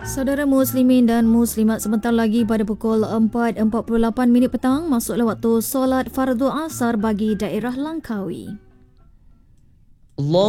Saudara Muslimin dan Muslimat, sebentar lagi pada pukul 4.48 petang masuklah waktu solat fardu asar bagi daerah Langkawi. Allah